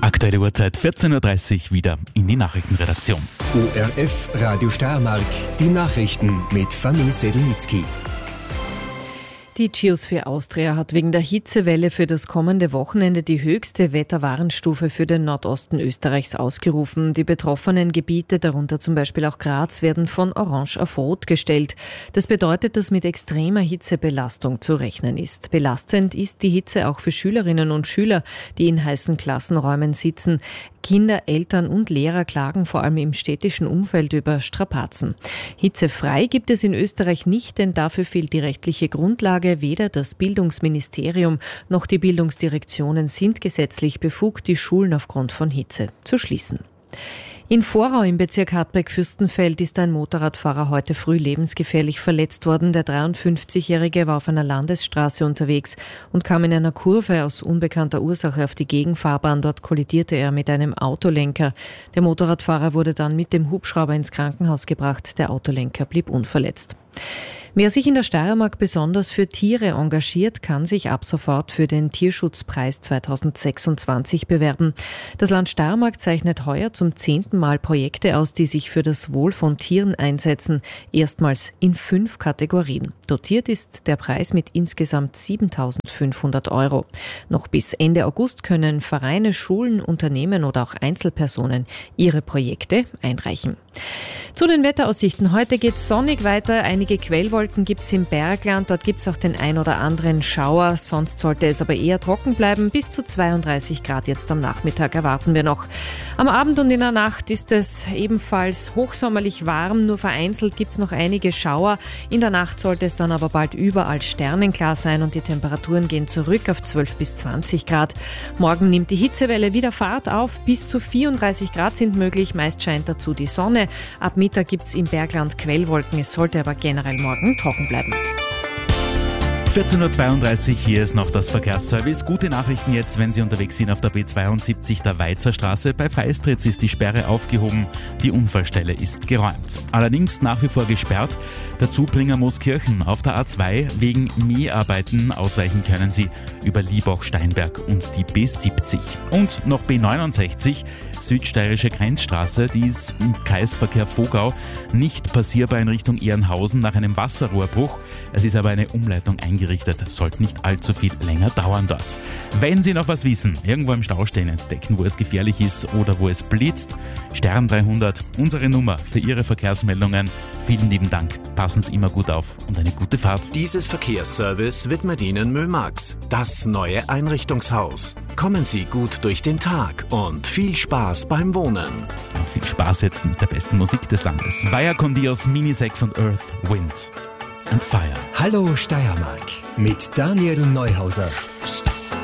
Aktuelle Uhrzeit 14.30 Uhr wieder in die Nachrichtenredaktion. ORF Radio Steiermark, die Nachrichten mit Fanny Sedelnitzky. Die Geosphere Austria hat wegen der Hitzewelle für das kommende Wochenende die höchste Wetterwarnstufe für den Nordosten Österreichs ausgerufen. Die betroffenen Gebiete, darunter zum Beispiel auch Graz, werden von Orange auf Rot gestellt. Das bedeutet, dass mit extremer Hitzebelastung zu rechnen ist. Belastend ist die Hitze auch für Schülerinnen und Schüler, die in heißen Klassenräumen sitzen. Kinder, Eltern und Lehrer klagen vor allem im städtischen Umfeld über Strapazen. Hitzefrei gibt es in Österreich nicht, denn dafür fehlt die rechtliche Grundlage. Weder das Bildungsministerium noch die Bildungsdirektionen sind gesetzlich befugt, die Schulen aufgrund von Hitze zu schließen. In Vorau im Bezirk Hartberg-Fürstenfeld ist ein Motorradfahrer heute früh lebensgefährlich verletzt worden. Der 53-Jährige war auf einer Landesstraße unterwegs und kam in einer Kurve aus unbekannter Ursache auf die Gegenfahrbahn. Dort kollidierte er mit einem Autolenker. Der Motorradfahrer wurde dann mit dem Hubschrauber ins Krankenhaus gebracht. Der Autolenker blieb unverletzt. Wer sich in der Steiermark besonders für Tiere engagiert, kann sich ab sofort für den Tierschutzpreis 2026 bewerben. Das Land Steiermark zeichnet heuer zum 10. Mal Projekte aus, die sich für das Wohl von Tieren einsetzen, erstmals in 5 Kategorien. Dotiert ist der Preis mit insgesamt 7.500 €. Noch bis Ende August können Vereine, Schulen, Unternehmen oder auch Einzelpersonen ihre Projekte einreichen. Zu den Wetteraussichten. Heute geht es sonnig weiter. Einige Quellwolken gibt es im Bergland. Dort gibt es auch den ein oder anderen Schauer. Sonst sollte es aber eher trocken bleiben. Bis zu 32 Grad jetzt am Nachmittag erwarten wir noch. Am Abend und in der Nacht ist es ebenfalls hochsommerlich warm. Nur vereinzelt gibt es noch einige Schauer. In der Nacht sollte es dann aber bald überall sternenklar sein und die Temperaturen gehen zurück auf 12 bis 20 Grad. Morgen nimmt die Hitzewelle wieder Fahrt auf. Bis zu 34 Grad sind möglich. Meist scheint dazu die Sonne. Ab Mittag gibt es im Bergland Quellwolken. Es sollte aber generell morgen trocken bleiben. 14.32 Uhr, hier ist noch das Verkehrsservice. Gute Nachrichten jetzt, wenn Sie unterwegs sind auf der B72 der Weizerstraße. Bei Feistritz ist die Sperre aufgehoben, die Unfallstelle ist geräumt. Allerdings nach wie vor gesperrt. Der Zubringer Mooskirchen auf der A2 wegen Mäharbeiten. Ausweichen können Sie über Liebach-Steinberg und die B70. Und noch B69, südsteirische Grenzstraße, die ist im Kreisverkehr Vogau nicht passierbar in Richtung Ehrenhausen nach einem Wasserrohrbruch. Es ist aber eine Umleitung eingerichtet, sollte nicht allzu viel länger dauern dort. Wenn Sie noch was wissen, irgendwo im Stau stehen, entdecken, wo es gefährlich ist oder wo es blitzt, Stern 300, unsere Nummer für Ihre Verkehrsmeldungen. Vielen lieben Dank, passen Sie immer gut auf und eine gute Fahrt. Dieses Verkehrsservice widmet Ihnen Mömax, das neue Einrichtungshaus. Kommen Sie gut durch den Tag und viel Spaß beim Wohnen. Und viel Spaß jetzt mit der besten Musik des Landes. Vaya con Dios, Mini 6 und Earth, Wind and Fire. Hallo Steiermark mit Daniel Neuhauser.